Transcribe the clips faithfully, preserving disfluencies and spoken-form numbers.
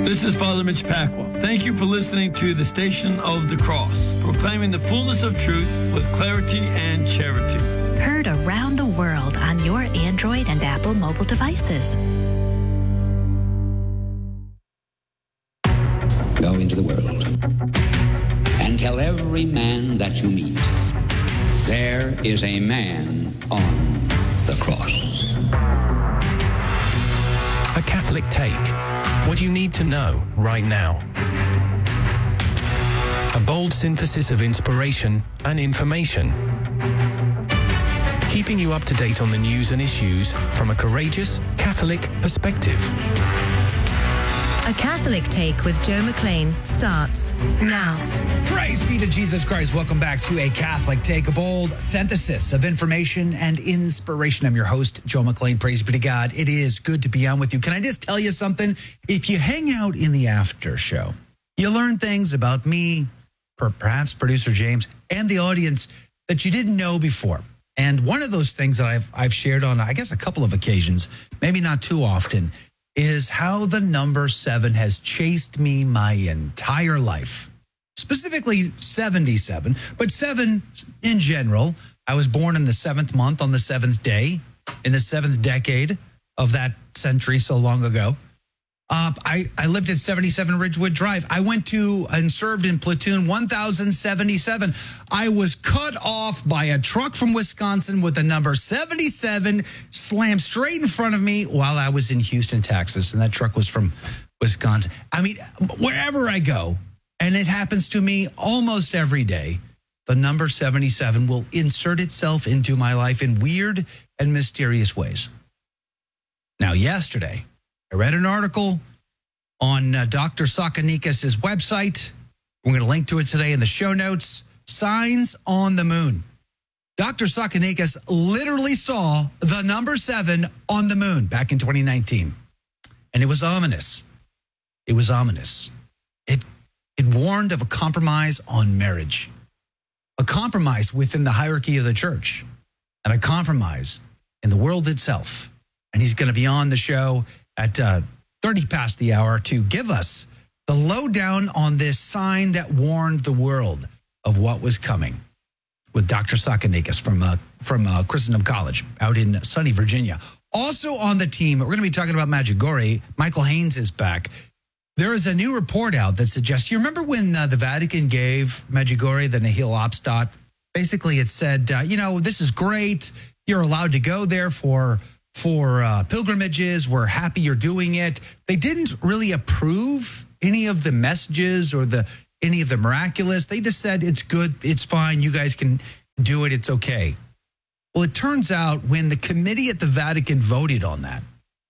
This is Father Mitch Pacwa. Thank you for listening to the Station of the Cross, proclaiming the fullness of truth with clarity and charity. Heard around the world on your Android and Apple mobile devices. Go into the world and tell every man that you meet, there is a man on the cross. A Catholic Take. What you need to know right now. A bold synthesis of inspiration and information. Keeping you up to date on the news and issues from a courageous Catholic perspective. A Catholic Take with Joe McLean starts now. Praise be to Jesus Christ. Welcome back to A Catholic Take, a bold synthesis of information and inspiration. I'm your host, Joe McLean. Praise be to God. It is good to be on with you. Can I just tell you something? If you hang out in the after show, you learn things about me, perhaps producer James, and the audience that you didn't know before. And one of those things that I've, I've shared on, I guess, a couple of occasions, maybe not too often, is how the number seven has chased me my entire life. Specifically seventy-seven, but seven in general. I was born in the seventh month on the seventh day in the seventh decade of that century so long ago. Uh, I, I lived at seventy-seven Ridgewood Drive. I went to and served in platoon one thousand seventy-seven. I was cut off by a truck from Wisconsin with the number seventy-seven slammed straight in front of me while I was in Houston, Texas. And that truck was from Wisconsin. I mean, wherever I go, and it happens to me almost every day, the number seventy-seven will insert itself into my life in weird and mysterious ways. Now, yesterday, I read an article on uh, Doctor Sakanikis' website. We're going to link to it today in the show notes. Signs on the moon. Doctor Sakanikis literally saw the number seven on the moon back in twenty nineteen. And it was ominous. It was ominous. It, it warned of a compromise on marriage, a compromise within the hierarchy of the church, and a compromise in the world itself. And he's going to be on the show at uh, thirty past the hour to give us the lowdown on this sign that warned the world of what was coming with Doctor Sakanikis from uh, from uh, Christendom College out in sunny Virginia. Also on the team, we're going to be talking about Medjugorje. Michael Haynes is back. There is a new report out that suggests, you remember when uh, the Vatican gave Medjugorje the nihil obstat? Basically, it said, uh, you know, this is great. You're allowed to go there for for uh, pilgrimages. We're happy you're doing it. They didn't really approve any of the messages or the any of the miraculous. They just said, it's good, it's fine, you guys can do it, it's okay. Well, it turns out when the committee at the Vatican voted on that,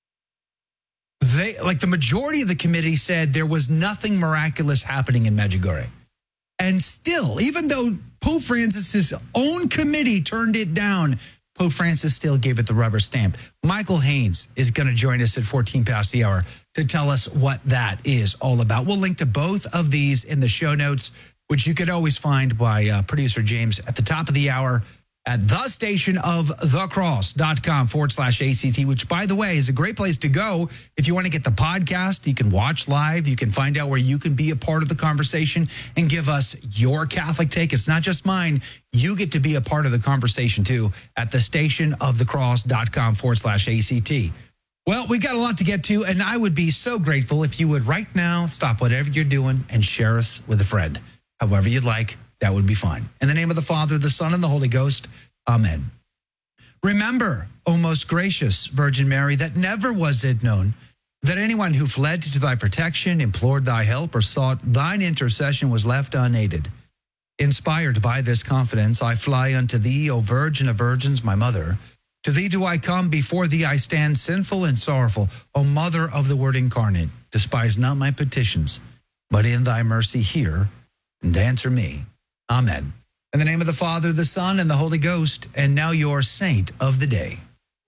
they, like the majority of the committee said there was nothing miraculous happening in Medjugorje. And still, even though Pope Francis's own committee turned it down, Pope Francis still gave it the rubber stamp. Michael Haynes is going to join us at fourteen past the hour to tell us what that is all about. We'll link to both of these in the show notes, which you could always find by uh, producer James at the top of the hour at the station of thecross.com forward slash ACT, which, by the way, is a great place to go. If you want to get the podcast, you can watch live. You can find out where you can be a part of the conversation and give us your Catholic take. It's not just mine. You get to be a part of the conversation, too, at the station of thecross.com forward slash ACT. Well, we've got a lot to get to, and I would be so grateful if you would right now stop whatever you're doing and share us with a friend. However you'd like, that would be fine. In the name of the Father, the Son, and the Holy Ghost, amen. Remember, O most gracious Virgin Mary, that never was it known that anyone who fled to thy protection, implored thy help, or sought thine intercession was left unaided. Inspired by this confidence, I fly unto thee, O Virgin of Virgins, my mother. To thee do I come, before thee I stand sinful and sorrowful. O Mother of the Word incarnate, despise not my petitions, but in thy mercy hear and answer me. Amen. In the name of the Father, the Son, and the Holy Ghost, and now your saint of the day.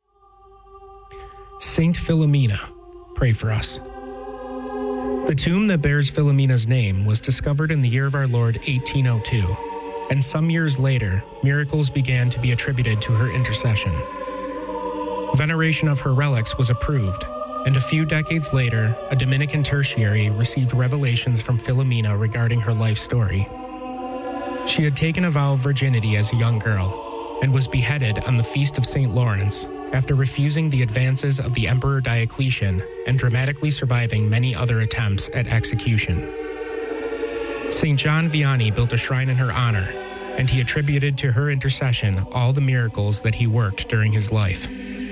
Saint Philomena, pray for us. The tomb that bears Philomena's name was discovered in the year of our Lord eighteen oh two, and some years later, miracles began to be attributed to her intercession. Veneration of her relics was approved, and a few decades later, a Dominican tertiary received revelations from Philomena regarding her life story. She had taken a vow of virginity as a young girl and was beheaded on the Feast of Saint Lawrence after refusing the advances of the Emperor Diocletian and dramatically surviving many other attempts at execution. Saint John Vianney built a shrine in her honor, and he attributed to her intercession all the miracles that he worked during his life.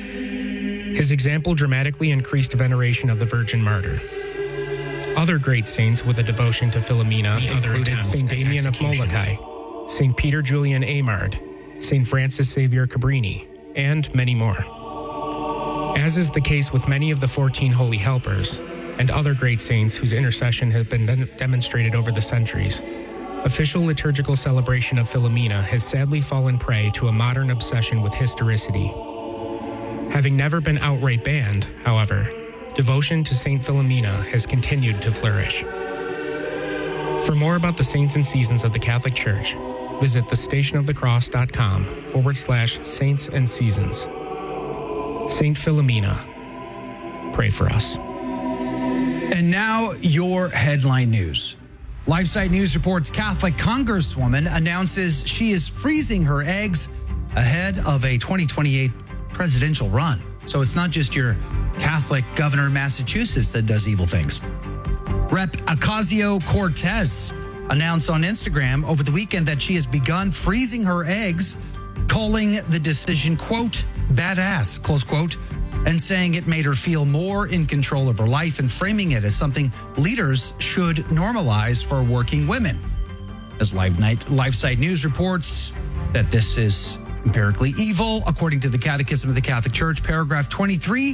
His example dramatically increased veneration of the Virgin Martyr. Other great saints with a devotion to Philomena included Saint Damien of Molokai, Saint Peter Julian Aymard, Saint Francis Xavier Cabrini, and many more. As is the case with many of the fourteen Holy Helpers and other great saints whose intercession has been de- demonstrated over the centuries, official liturgical celebration of Philomena has sadly fallen prey to a modern obsession with historicity. Having never been outright banned, however, devotion to Saint Philomena has continued to flourish. For more about the saints and seasons of the Catholic Church, visit thestationofthecross.com forward slash saints and seasons. Saint Philomena, pray for us. And now your headline news. LifeSite News reports Catholic Congresswoman announces she is freezing her eggs ahead of a twenty twenty-eight presidential run. So it's not just your Catholic governor in Massachusetts that does evil things. Representative Ocasio-Cortez announced on Instagram over the weekend that she has begun freezing her eggs, calling the decision, quote, badass, close quote, and saying it made her feel more in control of her life and framing it as something leaders should normalize for working women. As Live Night, LifeSite News reports that this is empirically evil, according to the Catechism of the Catholic Church, paragraph twenty-three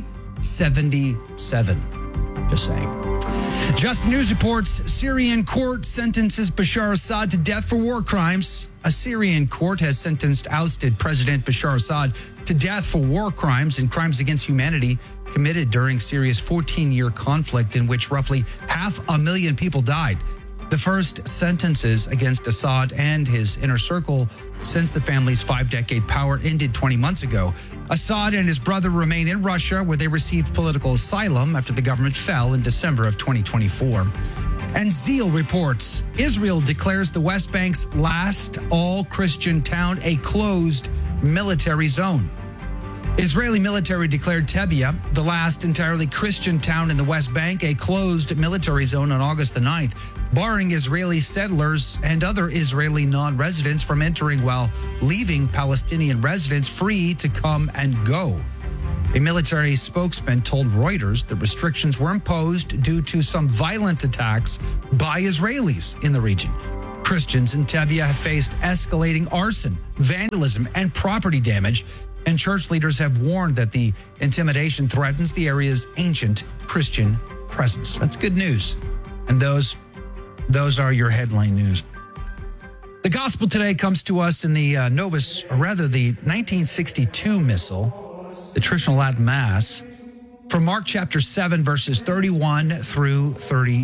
seventy-seven. Just saying. Just News reports Syrian court sentences Bashar Assad to death for war crimes. A Syrian court has sentenced ousted President Bashar Assad to death for war crimes and crimes against humanity committed during Syria's fourteen-year conflict in which roughly half a million people died. The first sentences against Assad and his inner circle since the family's five-decade power ended twenty months ago. Assad and his brother remain in Russia, where they received political asylum after the government fell in December of twenty twenty-four. And Zeal reports Israel declares the West Bank's last all-Christian town a closed military zone. Israeli military declared Tebia, the last entirely Christian town in the West Bank, a closed military zone on August the ninth, barring Israeli settlers and other Israeli non-residents from entering while leaving Palestinian residents free to come and go. A military spokesman told Reuters the restrictions were imposed due to some violent attacks by Israelis in the region. Christians in Tebia have faced escalating arson, vandalism, and property damage, and church leaders have warned that the intimidation threatens the area's ancient Christian presence. That's good news. And those, those are your headline news. The gospel today comes to us in the uh, Novus, or rather the nineteen sixty-two Missal, the Traditional Latin Mass, from Mark chapter seven, verses thirty-one through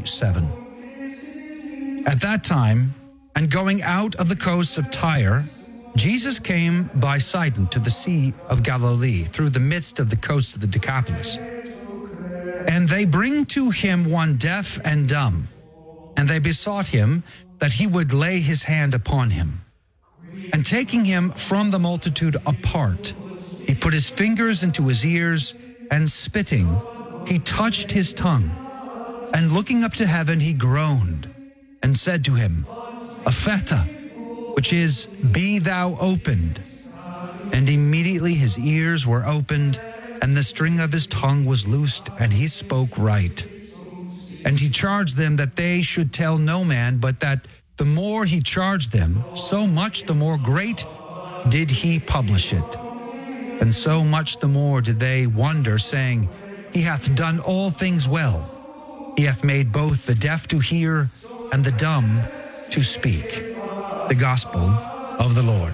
thirty-seven. At that time, and going out of the coasts of Tyre, Jesus came by Sidon to the Sea of Galilee through the midst of the coasts of the Decapolis. And they bring to him one deaf and dumb, and they besought him that he would lay his hand upon him. And taking him from the multitude apart, he put his fingers into his ears, and spitting, he touched his tongue. And looking up to heaven, he groaned and said to him, Ephphatha, which is, be thou opened. And immediately his ears were opened, and the string of his tongue was loosed, and he spoke right. And he charged them that they should tell no man, but that the more he charged them, so much the more great did he publish it. And so much the more did they wonder, saying, He hath done all things well. He hath made both the deaf to hear and the dumb to speak. The gospel of the Lord.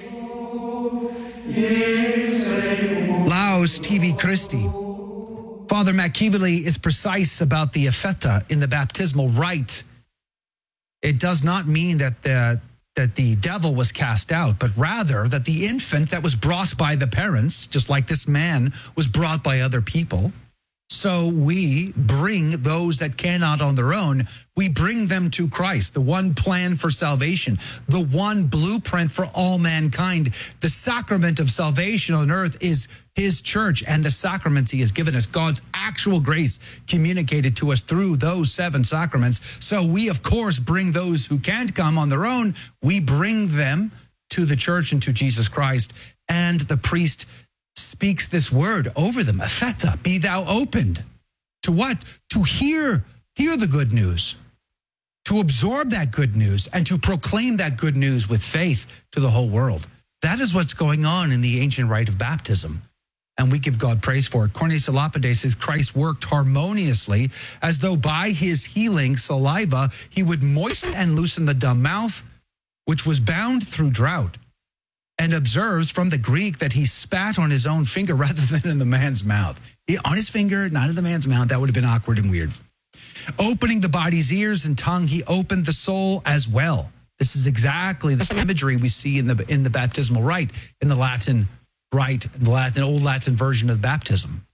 Laus tibi Christi. Father McKeevely is precise about the Ephphatha in the baptismal rite. It does not mean that the that the devil was cast out, but rather that the infant that was brought by the parents, just like this man was brought by other people, So we bring those that cannot on their own, we bring them to Christ, the one plan for salvation, the one blueprint for all mankind. The sacrament of salvation on earth is his church and the sacraments he has given us, God's actual grace communicated to us through those seven sacraments. So we, of course, bring those who can't come on their own. We bring them to the church and to Jesus Christ, and the priest speaks this word over them, epheta, be thou opened. To what? To hear, hear the good news, to absorb that good news, and to proclaim that good news with faith to the whole world. That is what's going on in the ancient rite of baptism, and we give God praise for it. Cornelius a Lapide says Christ worked harmoniously as though by his healing saliva he would moisten and loosen the dumb mouth, which was bound through drought, and observes from the Greek that he spat on his own finger rather than in the man's mouth. He, on his finger, not in the man's mouth. That would have been awkward and weird. Opening the body's ears and tongue, he opened the soul as well. This is exactly the imagery we see in the in the baptismal rite, in the Latin rite, the Latin old Latin version of baptism.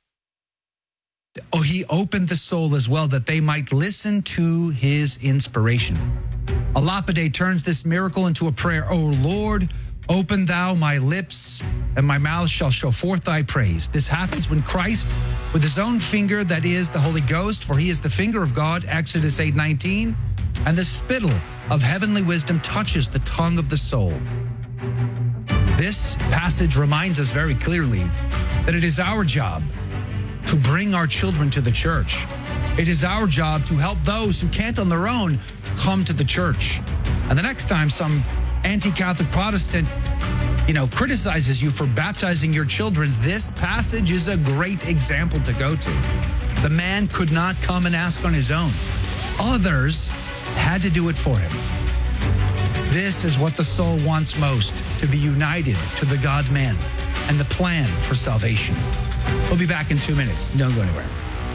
Oh, he opened the soul as well, that they might listen to his inspiration. A Lapide turns this miracle into a prayer. O Lord, open thou my lips, and my mouth shall show forth thy praise. This happens when Christ, with his own finger, that is the Holy Ghost, for he is the finger of God, Exodus eight nineteen, and the spittle of heavenly wisdom touches the tongue of the soul. This passage reminds us very clearly that it is our job to bring our children to the church. It is our job to help those who can't on their own come to the church. And the next time some anti-Catholic Protestant, you know, criticizes you for baptizing your children, this passage is a great example to go to. The man could not come and ask on his own. Others had to do it for him. This is what the soul wants most, to be united to the God-man and the plan for salvation. We'll be back in two minutes. Don't go anywhere.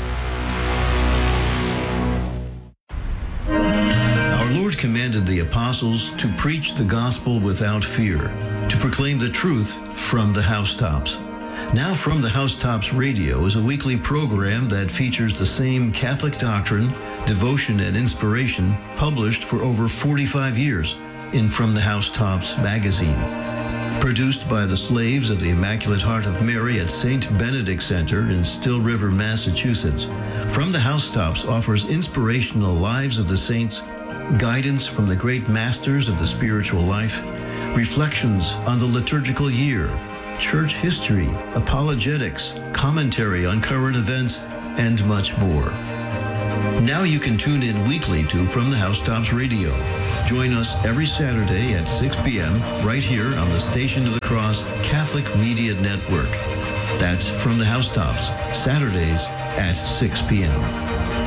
Our Lord commanded the apostles to preach the gospel without fear, to proclaim the truth from the housetops. Now From the Housetops Radio is a weekly program that features the same Catholic doctrine, devotion, and inspiration published for over forty-five years in From the Housetops magazine. Produced by the slaves of the Immaculate Heart of Mary at Saint Benedict Center in Still River, Massachusetts, From the Housetops offers inspirational lives of the saints, guidance from the great masters of the spiritual life, reflections on the liturgical year, church history, apologetics, commentary on current events, and much more. Now you can tune in weekly to From the Housetops Radio. Join us every Saturday at six p.m. right here on the Station of the Cross Catholic Media Network. That's From the Housetops, Saturdays at six p.m.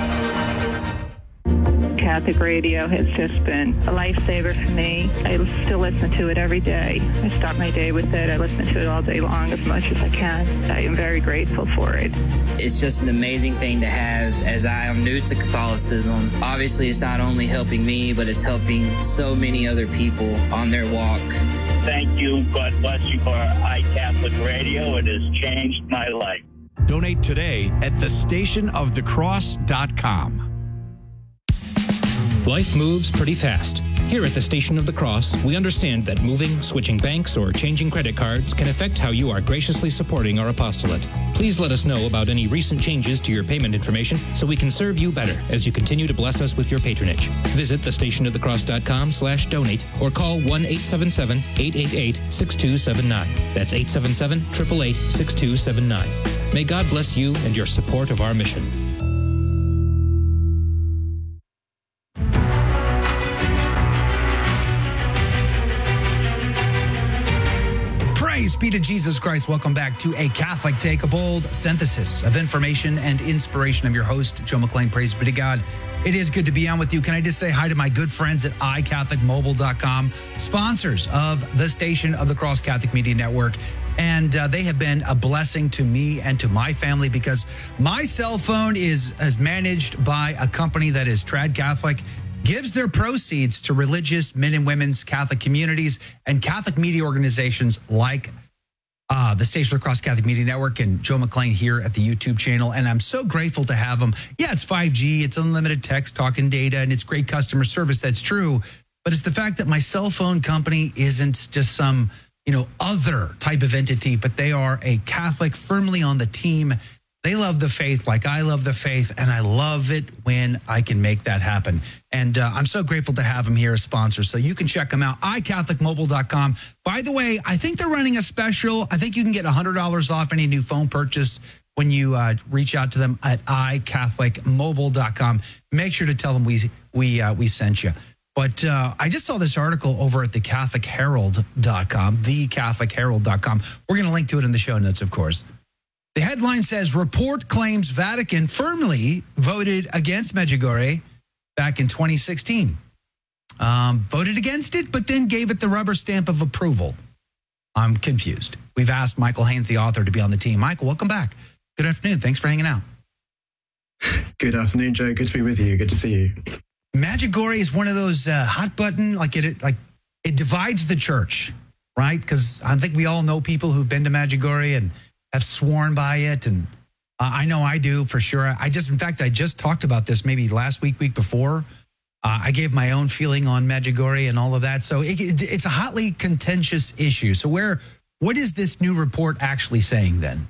Catholic radio has just been a lifesaver for me. I still listen to it every day. I start my day with it. I listen to it all day long as much as I can. I am very grateful for it. It's just an amazing thing to have, as I am new to Catholicism. Obviously, it's not only helping me, but it's helping so many other people on their walk. Thank you. God bless you for iCatholic Radio. It has changed my life. Donate today at the station of the cross dot com. Life moves pretty fast. Here at the Station of the Cross, we understand that moving, switching banks, or changing credit cards can affect how you are graciously supporting our apostolate. Please let us know about any recent changes to your payment information so we can serve you better as you continue to bless us with your patronage. Visit the station of the cross dot com slash donate or call one eight seven seven, eight eight eight, six two seven nine. That's eight seven seven, eight eight eight, six two seven nine. May God bless you and your support of our mission. Praise be to Jesus Christ. Welcome back to A Catholic Take, a bold synthesis of information and inspiration. I'm your host, Joe McClain. Praise be to God. It is good to be on with you. Can I just say hi to my good friends at i catholic mobile dot com, sponsors of the Station of the Cross Catholic Media Network. And uh, they have been a blessing to me and to my family because my cell phone is, is managed by a company that is trad Catholic, gives their proceeds to religious men and women's Catholic communities and Catholic media organizations like uh, the Station of the Cross Catholic Media Network and Joe McClain here at the YouTube channel. And I'm so grateful to have them. Yeah, it's five G, it's unlimited text, talk, and data, and it's great customer service. That's true. But it's the fact that my cell phone company isn't just some, you know, other type of entity, but they are a Catholic firmly on the team. They love the faith like I love the faith, and I love it when I can make that happen. And uh, I'm so grateful to have them here as sponsors. So you can check them out, i catholic mobile dot com. By the way, I think they're running a special. I think you can get one hundred dollars off any new phone purchase when you uh, reach out to them at i catholic mobile dot com. Make sure to tell them we we uh, we sent you. But uh, I just saw this article over at the catholic herald dot com, the catholic herald dot com. We're going to link to it in the show notes, of course. The headline says, report claims Vatican firmly voted against Medjugorje back in twenty sixteen. Um, voted against it, but then gave it the rubber stamp of approval. I'm confused. We've asked Michael Haynes, the author, to be on the team. Michael, welcome back. Good afternoon. Thanks for hanging out. Good afternoon, Joe. Good to be with you. Good to see you. Medjugorje is one of those uh, hot button, like it, like it divides the church, right? Because I think we all know people who've been to Medjugorje and have sworn by it. And uh, I know I do for sure. I just, in fact, I just talked about this maybe last week, week before. Uh, I gave my own feeling on Medjugorje and all of that. So it, it, it's a hotly contentious issue. So where, what is this new report actually saying then?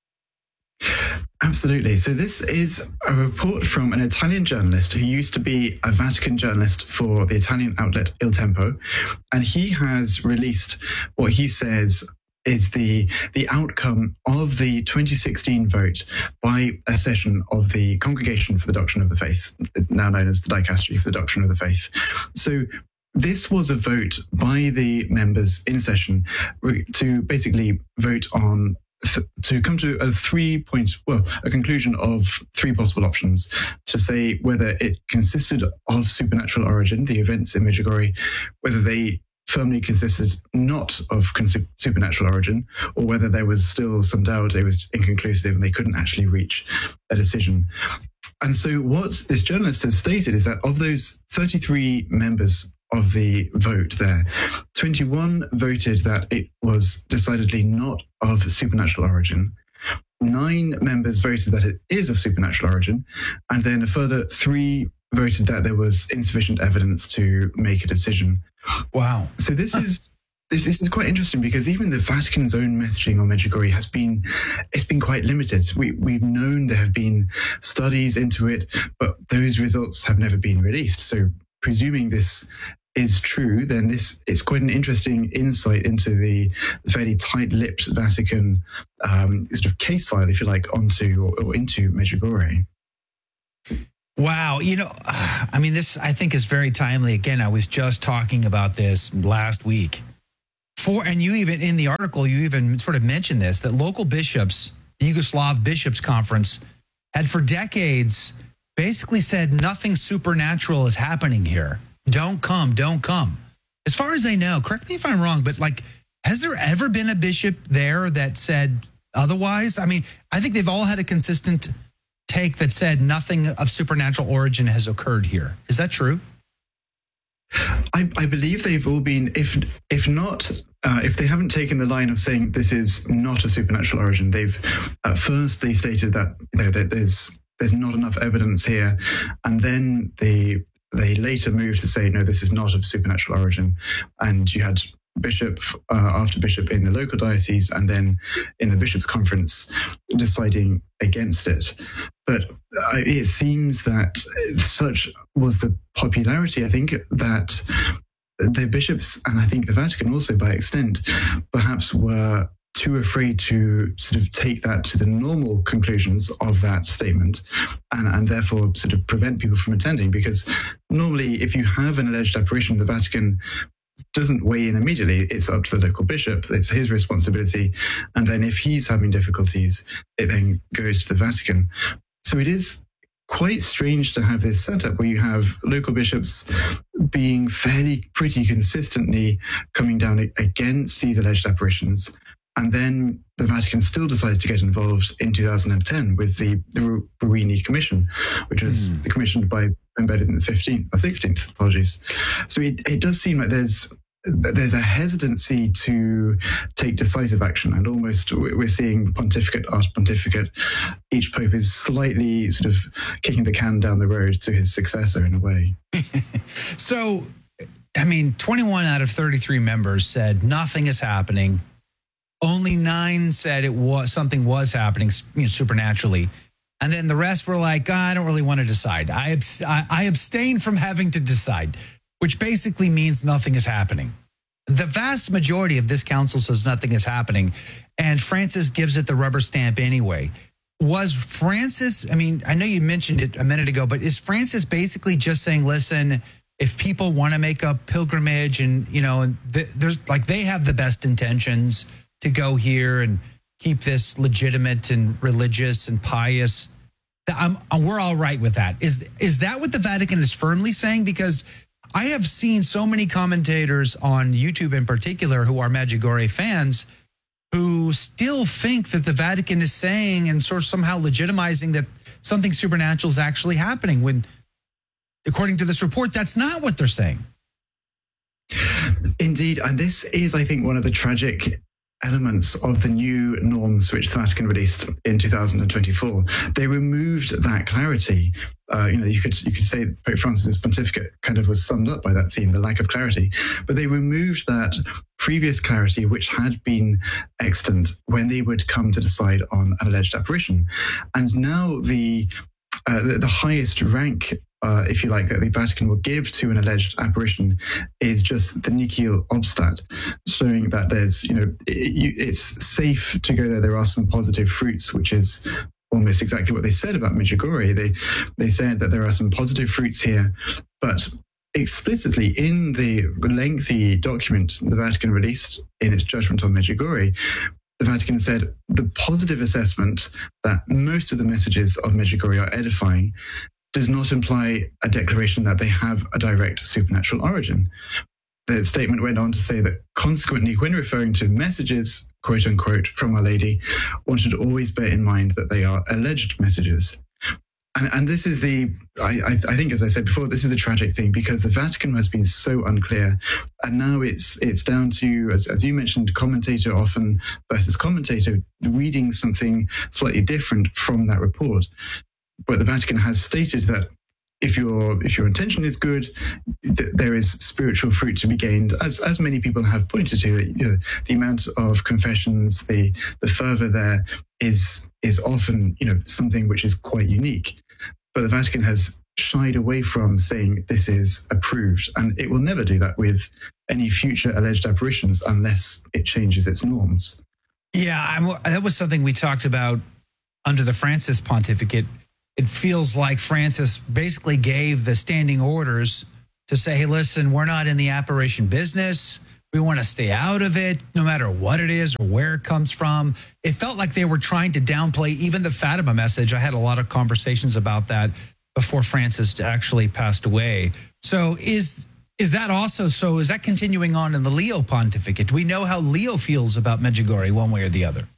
Absolutely. So this is a report from an Italian journalist who used to be a Vatican journalist for the Italian outlet Il Tempo. And he has released what he says is the the outcome of the twenty sixteen vote by a session of the Congregation for the Doctrine of the Faith, now known as the Dicastery for the Doctrine of the Faith. So this was a vote by the members in session to basically vote on th- to come to a three point, well, a conclusion of three possible options to say whether it consisted of supernatural origin, the events in Medjugorje, whether they firmly consisted not of supernatural origin, or whether there was still some doubt, it was inconclusive and they couldn't actually reach a decision. And so what this journalist has stated is that of those thirty-three members of the vote there, twenty-one voted that it was decidedly not of supernatural origin. Nine members voted that it is of supernatural origin, and then a further three voted that there was insufficient evidence to make a decision. Wow. So this is this, this is quite interesting because even the Vatican's own messaging on Medjugorje has been it's been quite limited. We we've known there have been studies into it, but those results have never been released. So presuming this is true, then this is quite an interesting insight into the fairly tight-lipped Vatican um, sort of case file, if you like, onto or, or into Medjugorje. Wow. You know, I mean, this I think is very timely. Again, I was just talking about this last week. For and you even in the article, you even sort of mentioned this, that local bishops, the Yugoslav Bishops Conference, had for decades basically said nothing supernatural is happening here. Don't come, don't come. As far as I know, correct me if I'm wrong, but like, has there ever been a bishop there that said otherwise? I mean, I think they've all had a consistent take that said nothing of supernatural origin has occurred here. Is that true? I, I believe they've all been, if if not, uh, if they haven't taken the line of saying this is not a supernatural origin, they've at first they stated that you know that there's there's not enough evidence here, and then they they later moved to say no, this is not of supernatural origin, and you had bishop uh, after bishop in the local diocese and then in the bishops' conference deciding against it. But uh, it seems that such was the popularity, I think, that the bishops and I think the Vatican also by extent perhaps were too afraid to sort of take that to the normal conclusions of that statement and, and therefore sort of prevent people from attending, because normally if you have an alleged apparition, the Vatican doesn't weigh in immediately. It's up to the local bishop. It's his responsibility. And then if he's having difficulties, it then goes to the Vatican. So it is quite strange to have this setup where you have local bishops being fairly pretty consistently coming down against these alleged apparitions. And then the Vatican still decides to get involved in two thousand ten with the, the Ruini Commission, which was mm. commissioned by Benedict the fifteenth or sixteenth, apologies. So it, it does seem like there's there's a hesitancy to take decisive action, and almost we're seeing pontificate after pontificate. Each pope is slightly sort of kicking the can down the road to his successor in a way. So, I mean, twenty-one out of thirty-three members said nothing is happening. Only nine said it was something was happening, you know, supernaturally. And then the rest were like, oh, I don't really want to decide. I, abs- I, I abstain from having to decide, which basically means nothing is happening. The vast majority of this council says nothing is happening, and Francis gives it the rubber stamp anyway. Was Francis, I mean, I know you mentioned it a minute ago, but is Francis basically just saying, listen, if people want to make a pilgrimage and, you know, th- there's like they have the best intentions to go here and keep this legitimate and religious and pious, I'm, we're all right with that. Is, is that what the Vatican is firmly saying? Because I have seen so many commentators on YouTube in particular who are Medjugorje fans who still think that the Vatican is saying and sort of somehow legitimizing that something supernatural is actually happening when, according to this report, that's not what they're saying. Indeed. And this is, I think, one of the tragic elements of the new norms which the Vatican released in two thousand twenty-four. They removed that clarity. Uh, you know, you could you could say Pope Francis's pontificate kind of was summed up by that theme, the lack of clarity. But they removed that previous clarity which had been extant when they would come to decide on an alleged apparition. And now the uh, the, the highest rank, Uh, if you like, that the Vatican will give to an alleged apparition is just the Nihil obstat, showing that there's, you know, it, you, it's safe to go there. There are some positive fruits, which is almost exactly what they said about Medjugorje. They they said that there are some positive fruits here, but explicitly in the lengthy document the Vatican released in its judgment on Medjugorje, the Vatican said the positive assessment that most of the messages of Medjugorje are edifying does not imply a declaration that they have a direct supernatural origin. The statement went on to say that consequently, when referring to messages, quote unquote, from Our Lady, one should always bear in mind that they are alleged messages. And, and this is the, I, I, I think, as I said before, this is the tragic thing, because the Vatican has been so unclear. And now it's it's down to, as, as you mentioned, commentator often versus commentator reading something slightly different from that report. But the Vatican has stated that if your if your intention is good, th- there is spiritual fruit to be gained, as as many people have pointed to. That, you know, the amount of confessions, the the fervor there is is often, you know, something which is quite unique. But the Vatican has shied away from saying this is approved, and it will never do that with any future alleged apparitions unless it changes its norms. Yeah, I'm, that was something we talked about under the Francis pontificate. It feels like Francis basically gave the standing orders to say, hey, listen, we're not in the apparition business. We want to stay out of it, no matter what it is or where it comes from. It felt like they were trying to downplay even the Fatima message. I had a lot of conversations about that before Francis actually passed away. So is is that also, so is that continuing on in the Leo pontificate? Do we know how Leo feels about Medjugorje one way or the other?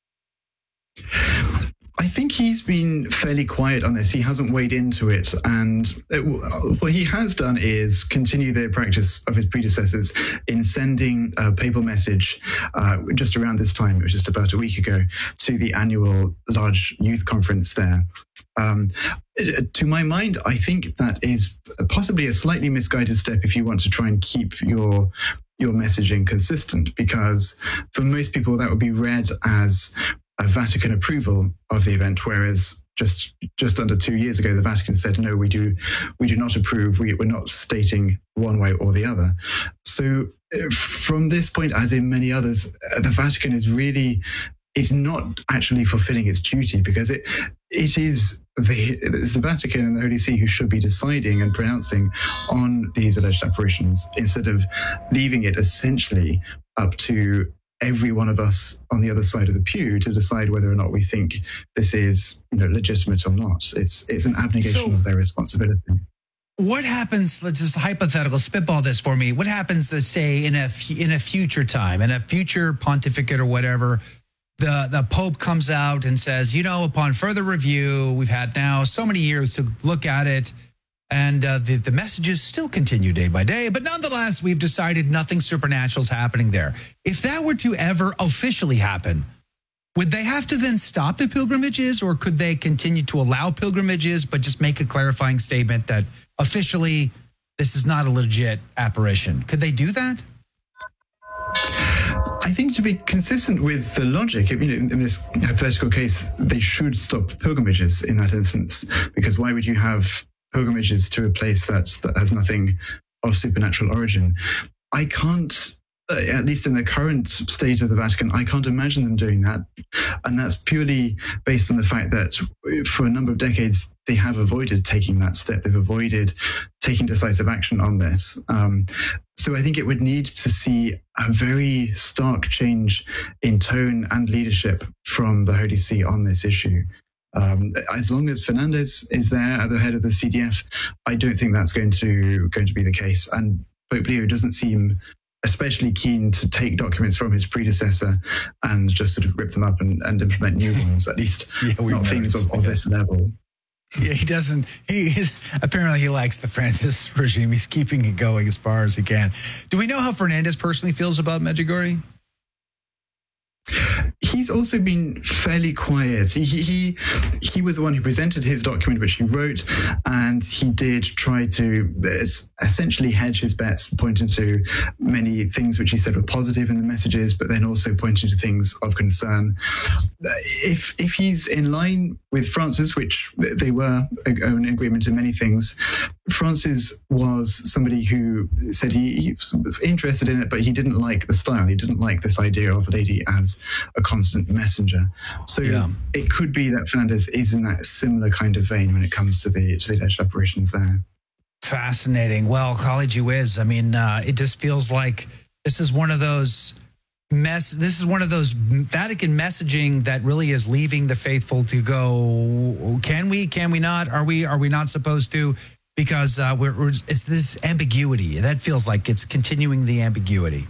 I think he's been fairly quiet on this. He hasn't weighed into it. And it, what he has done is continue the practice of his predecessors in sending a papal message uh, just around this time, it was just about a week ago, to the annual large youth conference there. Um, to my mind, I think that is possibly a slightly misguided step if you want to try and keep your your messaging consistent, because for most people that would be read as a Vatican approval of the event, whereas just just under two years ago, the Vatican said, no, we do we do not approve. We, we're not stating one way or the other. So from this point, as in many others, the Vatican is really, it's not actually fulfilling its duty, because it it is the, it's the Vatican and the Holy See who should be deciding and pronouncing on these alleged apparitions, instead of leaving it essentially up to every one of us on the other side of the pew to decide whether or not we think this is, you know, legitimate or not. It's it's an abnegation so, of their responsibility. What happens? Let's just hypothetical spitball this for me. What happens, let's say, in a in a future time, in a future pontificate or whatever, the the Pope comes out and says, you know, upon further review, we've had now so many years to look at it, And uh, the, the messages still continue day by day. But nonetheless, we've decided nothing supernatural is happening there. If that were to ever officially happen, would they have to then stop the pilgrimages, or could they continue to allow pilgrimages but just make a clarifying statement that officially this is not a legit apparition? Could they do that? I think to be consistent with the logic, you know, in this hypothetical case, they should stop pilgrimages in that instance, because why would you have pilgrimages to a place that's, that has nothing of supernatural origin? I can't, uh, at least in the current state of the Vatican, I can't imagine them doing that. And that's purely based on the fact that for a number of decades, they have avoided taking that step. They've avoided taking decisive action on this. Um, so I think it would need to see a very stark change in tone and leadership from the Holy See on this issue. Um, as long as Fernandez is there at the head of the C D F, I don't think that's going to going to be the case. And Pope Leo doesn't seem especially keen to take documents from his predecessor and just sort of rip them up and, and implement new ones, at least yeah, not things of, of this level. Yeah, he doesn't. He is apparently he likes the Francis regime. He's keeping it going as far as he can. Do we know how Fernandez personally feels about Medjugorje? He's also been fairly quiet. He, he he was the one who presented his document, which he wrote, and he did try to essentially hedge his bets, pointing to many things which he said were positive in the messages, but then also pointing to things of concern. If if he's in line with Francis, which they were in agreement in many things, Francis was somebody who said he, he was sort of interested in it, but he didn't like the style. He didn't like this idea of a lady as a constant messenger. So yeah. It could be that Fernandez is in that similar kind of vein when it comes to the to the alleged operations there. Fascinating. Well, college you is. I mean, uh, it just feels like this is one of those mess. This is one of those Vatican messaging that really is leaving the faithful to go. Can we? Can we not? Are we? Are we not supposed to? Because uh, we're, we're, it's this ambiguity that feels like it's continuing the ambiguity.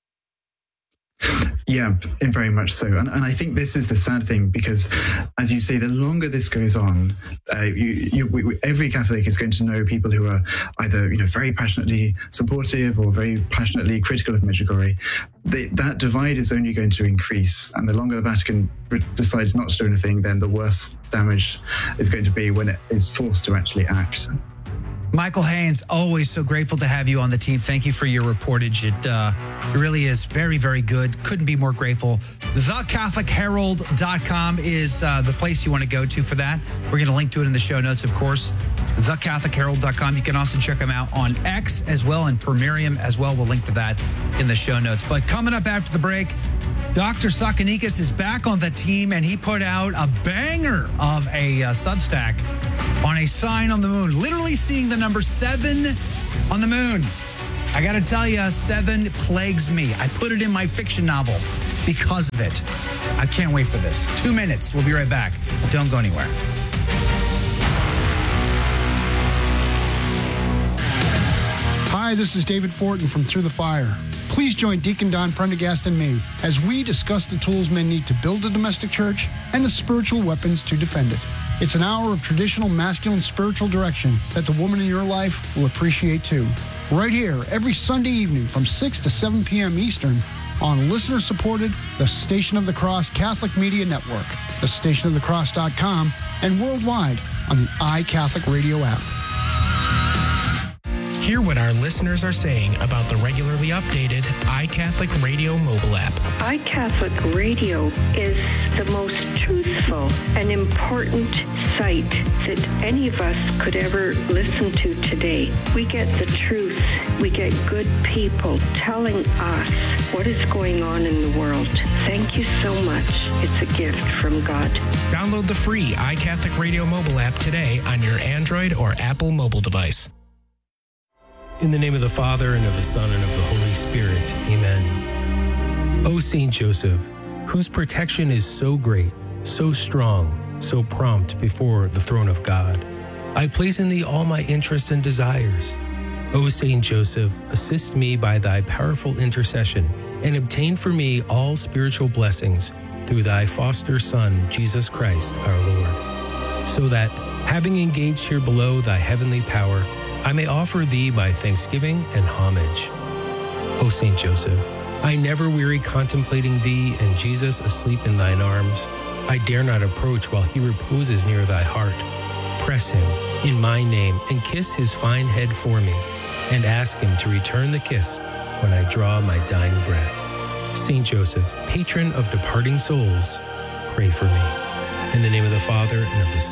Yeah, very much so. And, and I think this is the sad thing, because, as you say, the longer this goes on, uh, you, you, we, every Catholic is going to know people who are either, you know, very passionately supportive or very passionately critical of Medjugorje. They, that divide is only going to increase. And the longer the Vatican decides not to do anything, then the worse damage is going to be when it is forced to actually act. Michael Haynes, always so grateful to have you on the team. Thank you for your reportage. It uh, really is very, very good. Couldn't be more grateful. the catholic herald dot com is uh, the place you want to go to for that. We're going to link to it in the show notes, of course. the catholic herald dot com. You can also check them out on X as well, and Per Miriam as well. We'll link to that in the show notes. But coming up after the break, Doctor Sakanikas is back on the team, and he put out a banger of a uh, Substack on a sign on the moon, literally seeing the number seven on the moon. I got to tell you, seven plagues me. I put it in my fiction novel because of it. I can't wait for this. Two minutes. We'll be right back. Don't go anywhere. Hi, this is David Fortin from Through the Fire. Please join Deacon Don Prendergast and me as we discuss the tools men need to build a domestic church and the spiritual weapons to defend it. It's an hour of traditional masculine spiritual direction that the woman in your life will appreciate too. Right here, every Sunday evening from six to seven p.m. Eastern on listener-supported The Station of the Cross Catholic Media Network, the station of the cross dot com, and worldwide on the iCatholic Radio app. Hear what our listeners are saying about the regularly updated iCatholic Radio mobile app. iCatholic Radio is the most truthful and important site that any of us could ever listen to today. We get the truth. We get good people telling us what is going on in the world. Thank you so much. It's a gift from God. Download the free iCatholic Radio mobile app today on your Android or Apple mobile device. In the name of the Father, and of the Son, and of the Holy Spirit. Amen. O Saint Joseph, whose protection is so great, so strong, so prompt before the throne of God, I place in thee all my interests and desires. O Saint Joseph, assist me by thy powerful intercession, and obtain for me all spiritual blessings through thy foster Son, Jesus Christ, our Lord, so that, Having engaged here below thy heavenly power, I may offer thee my thanksgiving and homage. O Saint Joseph, I never weary contemplating thee and Jesus asleep in thine arms. I dare not approach while he reposes near thy heart. Press him in my name and kiss his fine head for me, and ask him to return the kiss when I draw my dying breath. Saint Joseph, patron of departing souls, pray for me. In the name of the Father, and of the